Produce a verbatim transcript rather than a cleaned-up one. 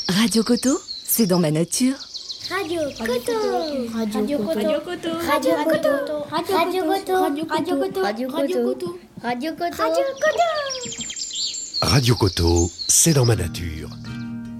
Radio Coto, c'est dans ma nature. Radio Coto. Radio Coto. Radio Coto. Radio Coto. Radio Coto. Radio Coto. Radio Coto. Radio Coto. Radio Coto. Radio Coto. Radio Coto, c'est dans ma nature.